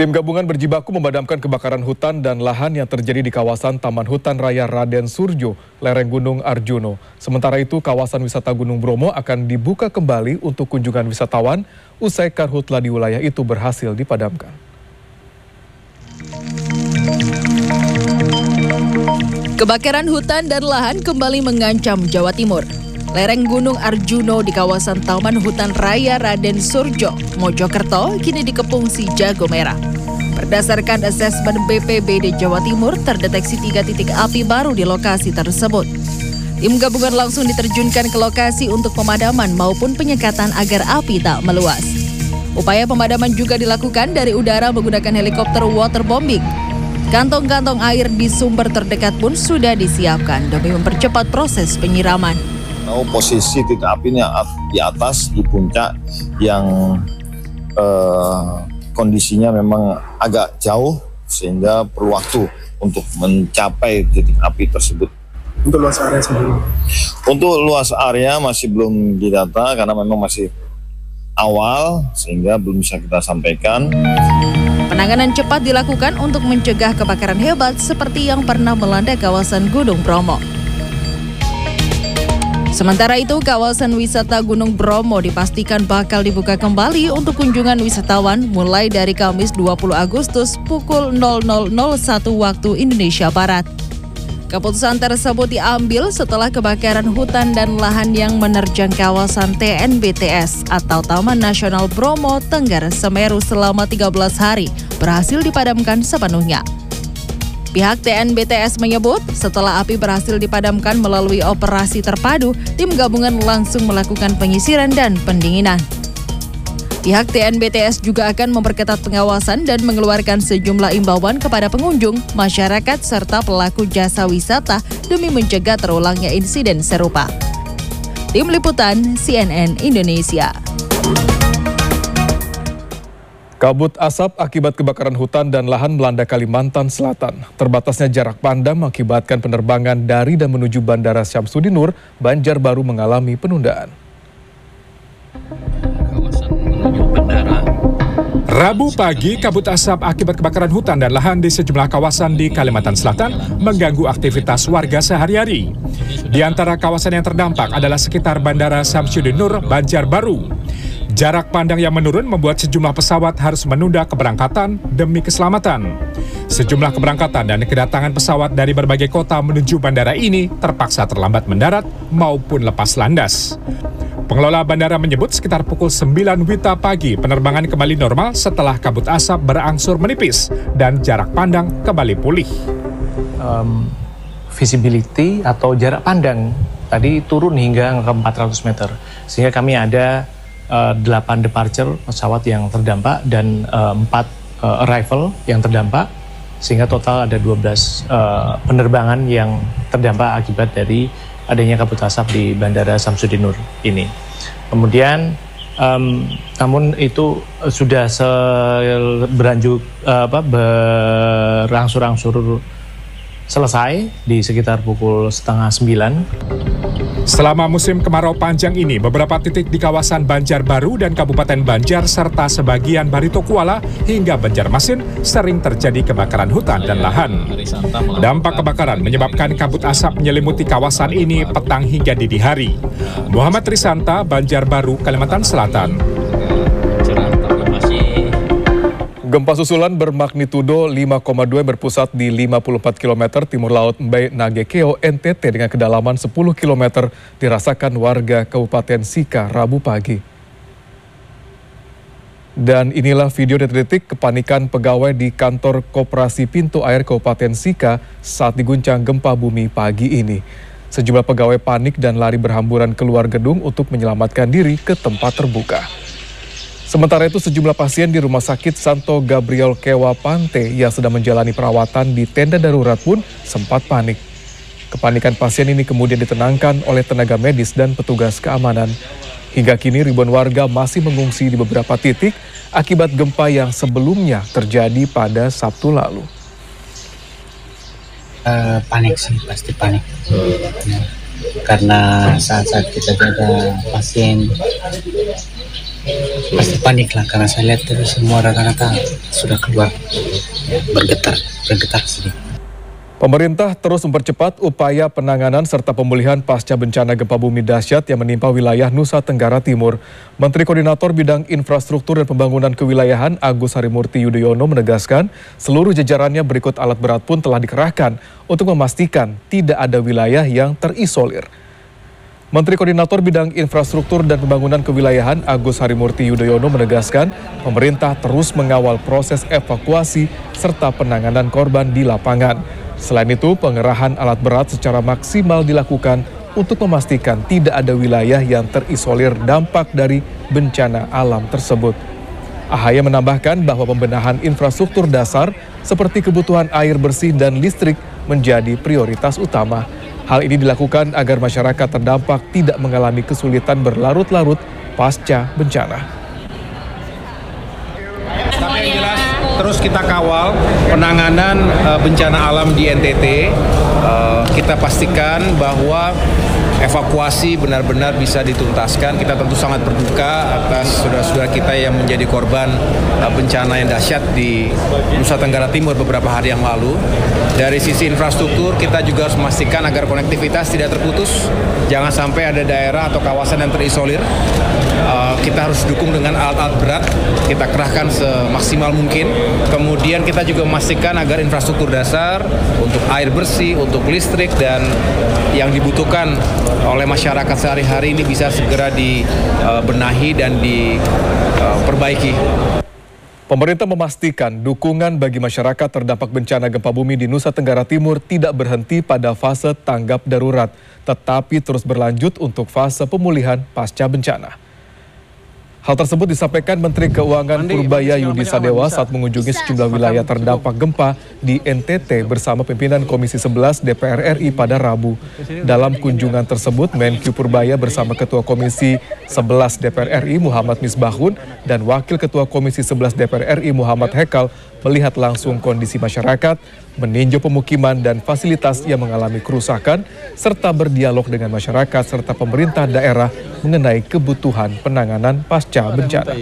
Tim gabungan berjibaku memadamkan kebakaran hutan dan lahan yang terjadi di kawasan Taman Hutan Raya Raden Surjo, lereng Gunung Arjuno. Sementara itu, kawasan wisata Gunung Bromo akan dibuka kembali untuk kunjungan wisatawan usai karhutla di wilayah itu berhasil dipadamkan. Kebakaran hutan dan lahan kembali mengancam Jawa Timur. Lereng Gunung Arjuno di kawasan Taman Hutan Raya Raden Surjo, Mojokerto, kini dikepung si jago merah. Berdasarkan asesmen BPBD Jawa Timur, terdeteksi 3 titik api baru di lokasi tersebut. Tim gabungan langsung diterjunkan ke lokasi untuk pemadaman maupun penyekatan agar api tak meluas. Upaya pemadaman juga dilakukan dari udara menggunakan helikopter waterbombing. Kantong-kantong air di sumber terdekat pun sudah disiapkan demi mempercepat proses penyiraman. Posisi titik apinya di atas, di puncak yang kondisinya memang agak jauh sehingga perlu waktu untuk mencapai titik api tersebut. Untuk luas area sendiri? Untuk luas area masih belum didata karena memang masih awal sehingga belum bisa kita sampaikan. Penanganan cepat dilakukan untuk mencegah kebakaran hebat seperti yang pernah melanda kawasan Gunung Bromo. Sementara itu, kawasan wisata Gunung Bromo dipastikan bakal dibuka kembali untuk kunjungan wisatawan mulai dari Kamis 20 Agustus pukul 00.01 waktu Indonesia Barat. Keputusan tersebut diambil setelah kebakaran hutan dan lahan yang menerjang kawasan TNBTS atau Taman Nasional Bromo Tengger Semeru selama 13 hari berhasil dipadamkan sepenuhnya. Pihak TNBTS menyebut setelah api berhasil dipadamkan melalui operasi terpadu, tim gabungan langsung melakukan penyisiran dan pendinginan. Pihak TNBTS juga akan memperketat pengawasan dan mengeluarkan sejumlah imbauan kepada pengunjung, masyarakat, serta pelaku jasa wisata demi mencegah terulangnya insiden serupa. Tim Liputan CNN Indonesia. Kabut asap akibat kebakaran hutan dan lahan melanda Kalimantan Selatan. Terbatasnya jarak pandang mengakibatkan penerbangan dari dan menuju Bandara Syamsuddinur, Banjarbaru mengalami penundaan. Rabu pagi, kabut asap akibat kebakaran hutan dan lahan di sejumlah kawasan di Kalimantan Selatan mengganggu aktivitas warga sehari-hari. Di antara kawasan yang terdampak adalah sekitar Bandara Syamsuddinur, Banjarbaru. Jarak pandang yang menurun membuat sejumlah pesawat harus menunda keberangkatan demi keselamatan. Sejumlah keberangkatan dan kedatangan pesawat dari berbagai kota menuju bandara ini terpaksa terlambat mendarat maupun lepas landas. Pengelola bandara menyebut sekitar pukul 9 WITA pagi penerbangan kembali normal setelah kabut asap berangsur menipis dan jarak pandang kembali pulih. Visibility atau jarak pandang tadi turun hingga ke 400 meter, sehingga kami ada 8 departure pesawat yang terdampak dan 4 arrival yang terdampak, sehingga total ada 12 penerbangan yang terdampak akibat dari adanya kabut asap di Bandara Syamsuddinur ini. Kemudian namun itu sudah berangsur-angsur selesai di sekitar pukul 8:30. Selama musim kemarau panjang ini, beberapa titik di kawasan Banjarbaru dan Kabupaten Banjar serta sebagian Barito Kuala hingga Banjarmasin sering terjadi kebakaran hutan dan lahan. Dampak kebakaran menyebabkan kabut asap menyelimuti kawasan ini petang hingga dini hari. Muhammad Risanta, Banjarbaru, Kalimantan Selatan. Gempa susulan bermagnitudo 5,2 berpusat di 54 km timur laut Mbai Nagekeo, NTT dengan kedalaman 10 km dirasakan warga Kabupaten Sika Rabu pagi. Dan inilah video detik-detik kepanikan pegawai di kantor Koperasi Pintu Air Kabupaten Sika saat diguncang gempa bumi pagi ini. Sejumlah pegawai panik dan lari berhamburan keluar gedung untuk menyelamatkan diri ke tempat terbuka. Sementara itu, sejumlah pasien di Rumah Sakit Santo Gabriel Kewa Pante yang sedang menjalani perawatan di tenda darurat pun sempat panik. Kepanikan pasien ini kemudian ditenangkan oleh tenaga medis dan petugas keamanan. Hingga kini ribuan warga masih mengungsi di beberapa titik akibat gempa yang sebelumnya terjadi pada Sabtu lalu. Panik sih, pasti panik. Karena saat-saat kita jaga pasien Pasti panik lah karena saya lihat tadi semua rata-rata sudah keluar bergetar sedikit. Pemerintah terus mempercepat upaya penanganan serta pemulihan pasca bencana gempa bumi dahsyat yang menimpa wilayah Nusa Tenggara Timur. Menteri Koordinator Bidang Infrastruktur dan Pembangunan Kewilayahan Agus Harimurti Yudhoyono menegaskan seluruh jajarannya berikut alat berat pun telah dikerahkan untuk memastikan tidak ada wilayah yang terisolir. Menteri Koordinator Bidang Infrastruktur dan Pembangunan Kewilayahan Agus Harimurti Yudhoyono menegaskan pemerintah terus mengawal proses evakuasi serta penanganan korban di lapangan. Selain itu, pengerahan alat berat secara maksimal dilakukan untuk memastikan tidak ada wilayah yang terisolir dampak dari bencana alam tersebut. AHY menambahkan bahwa pembenahan infrastruktur dasar seperti kebutuhan air bersih dan listrik menjadi prioritas utama. Hal ini dilakukan agar masyarakat terdampak tidak mengalami kesulitan berlarut-larut pasca bencana. Tapi yang jelas terus kita kawal penanganan bencana alam di NTT. Kita pastikan bahwa evakuasi benar-benar bisa dituntaskan. Kita tentu sangat berduka atas saudara-saudara kita yang menjadi korban bencana yang dahsyat di Nusa Tenggara Timur beberapa hari yang lalu. Dari sisi infrastruktur, kita juga harus memastikan agar konektivitas tidak terputus. Jangan sampai ada daerah atau kawasan yang terisolir. Kita harus dukung dengan alat-alat berat, kita kerahkan semaksimal mungkin. Kemudian kita juga memastikan agar infrastruktur dasar untuk air bersih, untuk listrik, dan yang dibutuhkan oleh masyarakat sehari-hari ini bisa segera dibenahi dan diperbaiki. Pemerintah memastikan dukungan bagi masyarakat terdampak bencana gempa bumi di Nusa Tenggara Timur tidak berhenti pada fase tanggap darurat, tetapi terus berlanjut untuk fase pemulihan pasca bencana. Hal tersebut disampaikan Menteri Keuangan Purbaya Yudi Sadewa saat mengunjungi sejumlah wilayah terdampak gempa di NTT bersama pimpinan Komisi 11 DPR RI pada Rabu. Dalam kunjungan tersebut, Menkyu Purbaya bersama Ketua Komisi 11 DPR RI Muhammad Misbahun dan Wakil Ketua Komisi 11 DPR RI Muhammad Hekal melihat langsung kondisi masyarakat, meninjau pemukiman dan fasilitas yang mengalami kerusakan, serta berdialog dengan masyarakat serta pemerintah daerah mengenai kebutuhan penanganan pasca bencana.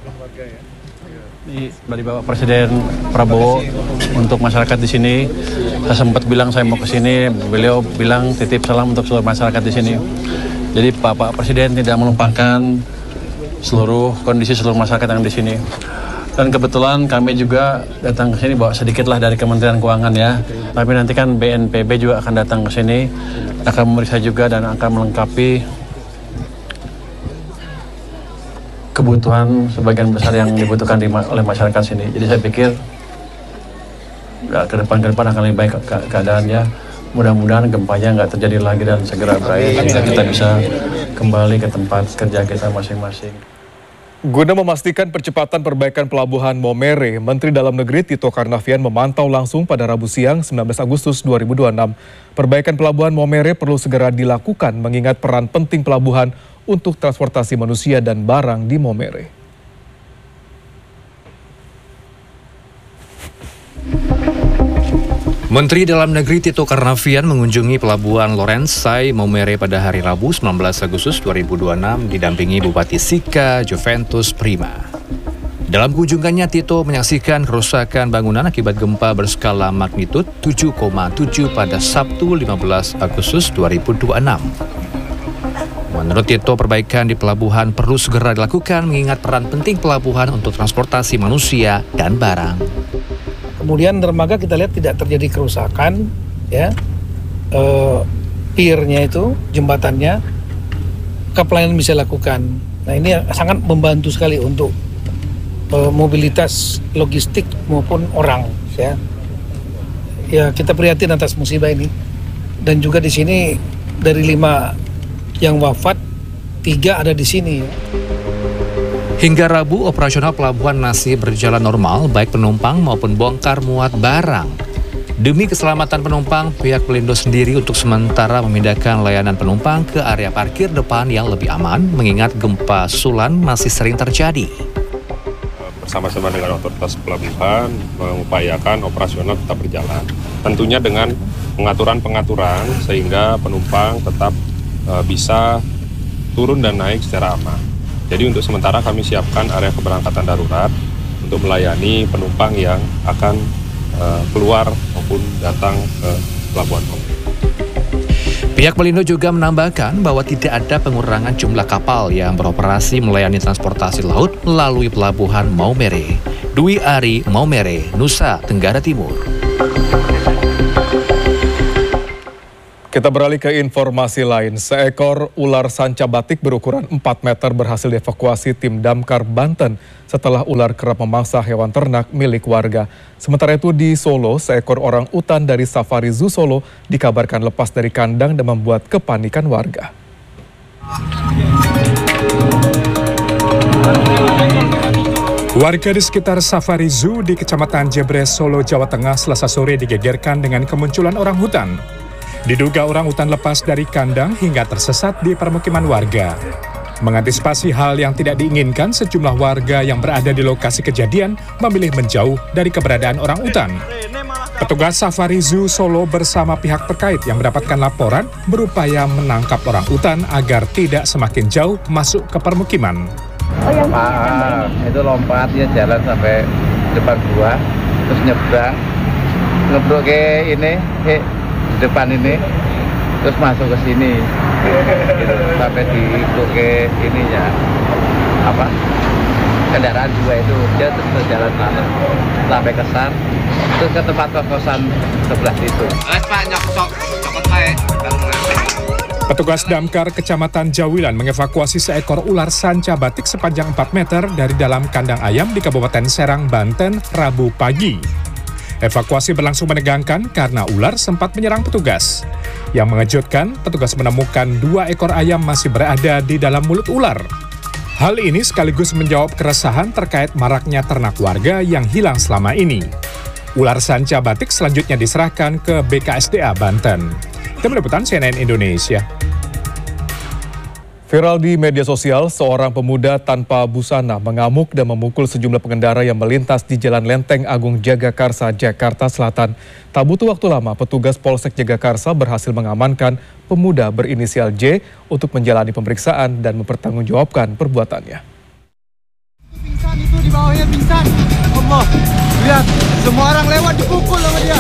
Dari Bapak Presiden Prabowo untuk masyarakat di sini, saya sempat bilang saya mau ke sini, beliau bilang titip salam untuk seluruh masyarakat di sini. Jadi Bapak Presiden tidak melupakan seluruh kondisi seluruh masyarakat yang di sini. Dan kebetulan kami juga datang ke sini bawa sedikitlah dari Kementerian Keuangan ya. Tapi nanti kan BNPB juga akan datang ke sini, akan memeriksa juga dan akan melengkapi kebutuhan sebagian besar yang dibutuhkan oleh masyarakat sini. Jadi saya pikir ke depan akan lebih baik keadaannya. Mudah-mudahan gempanya nggak terjadi lagi dan segera berakhir sehingga kita bisa kembali ke tempat kerja kita masing-masing. Guna memastikan percepatan perbaikan pelabuhan Momere, Menteri Dalam Negeri Tito Karnavian memantau langsung pada Rabu siang 19 Agustus 2026. Perbaikan pelabuhan Momere perlu segera dilakukan mengingat peran penting pelabuhan untuk transportasi manusia dan barang di Momere. Menteri Dalam Negeri Tito Karnavian mengunjungi Pelabuhan Lorenzai Momere pada hari Rabu 19 Agustus 2026 didampingi Bupati Sika Juventus Prima. Dalam kunjungannya, Tito menyaksikan kerusakan bangunan akibat gempa berskala magnitud 7,7 pada Sabtu 15 Agustus 2026. Menurut Tito, perbaikan di pelabuhan perlu segera dilakukan mengingat peran penting pelabuhan untuk transportasi manusia dan barang. Kemudian dermaga kita lihat tidak terjadi kerusakan, ya, piernya itu, jembatannya, pelayanan bisa lakukan. Nah ini sangat membantu sekali untuk mobilitas logistik maupun orang, ya. Ya kita prihatin atas musibah ini. Dan juga di sini dari 5 yang wafat, 3 ada di sini. Hingga Rabu, operasional pelabuhan masih berjalan normal, baik penumpang maupun bongkar muat barang. Demi keselamatan penumpang, pihak Pelindo sendiri untuk sementara memindahkan layanan penumpang ke area parkir depan yang lebih aman, mengingat gempa susulan masih sering terjadi. Bersama-sama dengan otoritas pelabuhan, mengupayakan operasional tetap berjalan. Tentunya dengan pengaturan-pengaturan sehingga penumpang tetap bisa turun dan naik secara aman. Jadi untuk sementara kami siapkan area keberangkatan darurat untuk melayani penumpang yang akan keluar maupun datang ke Pelabuhan Koper. Pihak Pelindo juga menambahkan bahwa tidak ada pengurangan jumlah kapal yang beroperasi melayani transportasi laut melalui Pelabuhan Maumere, Dwi Ari, Maumere, Nusa Tenggara Timur. Kita beralih ke informasi lain. Seekor ular sanca batik berukuran 4 meter berhasil dievakuasi tim Damkar Banten setelah ular kerap memangsa hewan ternak milik warga. Sementara itu di Solo, seekor orang utan dari Safari Zoo Solo dikabarkan lepas dari kandang dan membuat kepanikan warga. Warga di sekitar Safari Zoo di Kecamatan Jebres, Solo, Jawa Tengah Selasa sore digegerkan dengan kemunculan orang hutan. Diduga orang utan lepas dari kandang hingga tersesat di permukiman warga. Mengantisipasi hal yang tidak diinginkan, sejumlah warga yang berada di lokasi kejadian memilih menjauh dari keberadaan orang utan. Petugas Safari Zoo Solo bersama pihak terkait yang mendapatkan laporan berupaya menangkap orang utan agar tidak semakin jauh masuk ke permukiman. Itu lompat, dia jalan sampai depan gua, terus nyebrang ke ini, depan ini, terus masuk ke sini, gitu. Sampai di ke ininya, kendaraan dua itu, dia terus jalan sana, sampai ke sana, terus ke tempat kos-kosan sebelah situ. Petugas Damkar Kecamatan Jawilan mengevakuasi seekor ular sanca batik sepanjang 4 meter dari dalam kandang ayam di Kabupaten Serang, Banten, Rabu pagi. Evakuasi berlangsung menegangkan karena ular sempat menyerang petugas. Yang mengejutkan, petugas menemukan 2 ekor ayam masih berada di dalam mulut ular. Hal ini sekaligus menjawab keresahan terkait maraknya ternak warga yang hilang selama ini. Ular sanca batik selanjutnya diserahkan ke BKSDA Banten. Tim Liputan CNN Indonesia. Viral di media sosial, seorang pemuda tanpa busana mengamuk dan memukul sejumlah pengendara yang melintas di Jalan Lenteng Agung Jagakarsa, Jakarta Selatan. Tak butuh waktu lama, petugas Polsek Jagakarsa berhasil mengamankan pemuda berinisial J untuk menjalani pemeriksaan dan mempertanggungjawabkan perbuatannya. Pingsan itu di bawahnya pingsan. Allah, lihat semua orang lewat dipukul sama dia.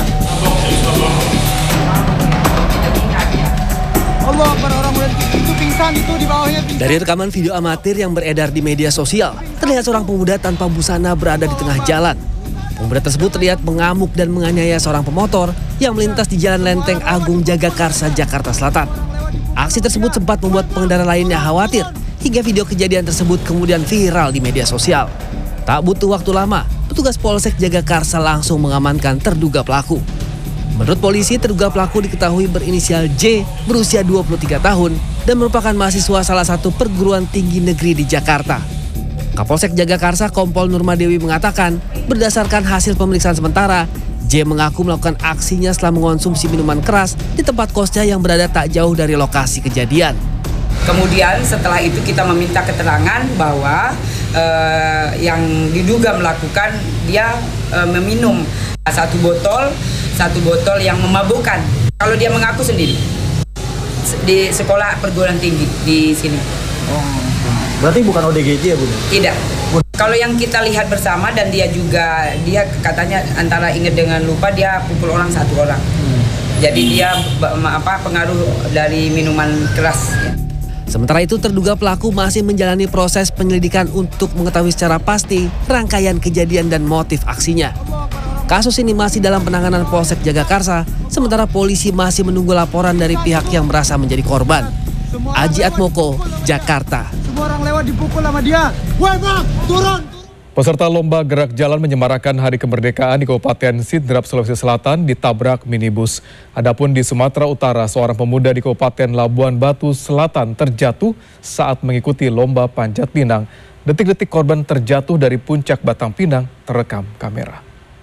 Allah, para orang itu pingsan itu di bawahnya pingsan. Dari rekaman video amatir yang beredar di media sosial, terlihat seorang pemuda tanpa busana berada di tengah jalan. Pemuda tersebut terlihat mengamuk dan menganiaya seorang pemotor yang melintas di Jalan Lenteng Agung Jagakarsa, Jakarta Selatan. Aksi tersebut sempat membuat pengendara lainnya khawatir, hingga video kejadian tersebut kemudian viral di media sosial. Tak butuh waktu lama, petugas Polsek Jagakarsa langsung mengamankan terduga pelaku. Menurut polisi, terduga pelaku diketahui berinisial J, berusia 23 tahun, dan merupakan mahasiswa salah satu perguruan tinggi negeri di Jakarta. Kapolsek Jagakarsa Kompol Nurmadewi mengatakan, berdasarkan hasil pemeriksaan sementara, J mengaku melakukan aksinya setelah mengonsumsi minuman keras di tempat kosnya yang berada tak jauh dari lokasi kejadian. Kemudian setelah itu kita meminta keterangan bahwa yang diduga melakukan dia meminum satu botol yang memabukkan. Kalau dia mengaku sendiri di sekolah perguruan tinggi di sini. Oh, berarti bukan ODGJ ya, Bu? Tidak. Kalau yang kita lihat bersama dan dia katanya antara ingat dengan lupa, dia pukul orang satu orang. Jadi dia pengaruh dari minuman keras. Sementara itu, terduga pelaku masih menjalani proses penyelidikan untuk mengetahui secara pasti rangkaian kejadian dan motif aksinya. Kasus ini masih dalam penanganan Polsek Jagakarsa, sementara polisi masih menunggu laporan dari pihak yang merasa menjadi korban. Aji Atmoko, Jakarta. Semua orang lewat dipukul sama dia. Woi bang, turun! Peserta lomba gerak jalan menyemarakan Hari Kemerdekaan di Kabupaten Sidrap, Sulawesi Selatan ditabrak minibus. Adapun di Sumatera Utara, seorang pemuda di Kabupaten Labuan Batu Selatan terjatuh saat mengikuti lomba panjat pinang. Detik-detik korban terjatuh dari puncak Batang Pinang terekam kamera.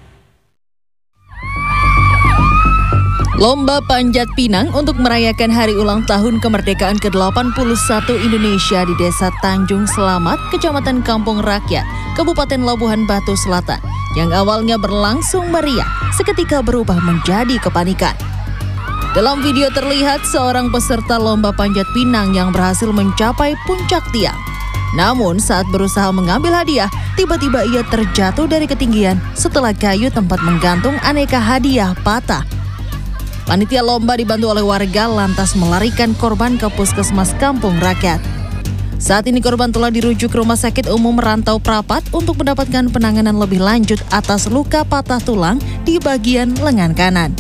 Lomba Panjat Pinang untuk merayakan hari ulang tahun kemerdekaan ke-81 Indonesia di Desa Tanjung Selamat, Kecamatan Kampung Rakyat, Kabupaten Labuhan Batu Selatan, yang awalnya berlangsung meriah, seketika berubah menjadi kepanikan. Dalam video terlihat seorang peserta lomba panjat pinang yang berhasil mencapai puncak tiang. Namun saat berusaha mengambil hadiah, tiba-tiba ia terjatuh dari ketinggian setelah kayu tempat menggantung aneka hadiah patah. Panitia lomba dibantu oleh warga lantas melarikan korban ke puskesmas Kampung Rakyat. Saat ini korban telah dirujuk ke Rumah Sakit Umum Rantau Prapat untuk mendapatkan penanganan lebih lanjut atas luka patah tulang di bagian lengan kanan.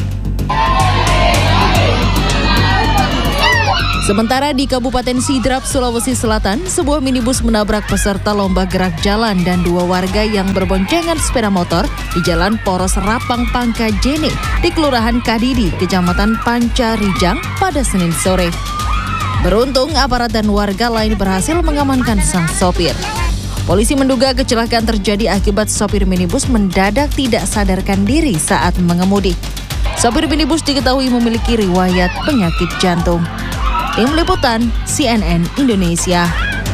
Sementara di Kabupaten Sidrap, Sulawesi Selatan, sebuah minibus menabrak peserta lomba gerak jalan dan 2 warga yang berboncengan sepeda motor di Jalan Poros Rapang Pangkajene di Kelurahan Kadidi, Kecamatan Pancarijang pada Senin sore. Beruntung, aparat dan warga lain berhasil mengamankan sang sopir. Polisi menduga kecelakaan terjadi akibat sopir minibus mendadak tidak sadarkan diri saat mengemudi. Sopir minibus diketahui memiliki riwayat penyakit jantung. Tim Liputan CNN Indonesia.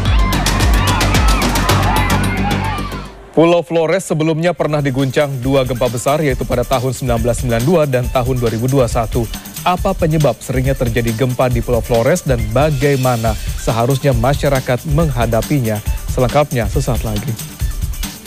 Pulau Flores sebelumnya pernah diguncang 2 gempa besar, yaitu pada tahun 1992 dan tahun 2021. Apa penyebab seringnya terjadi gempa di Pulau Flores dan bagaimana seharusnya masyarakat menghadapinya? Selengkapnya sesaat lagi.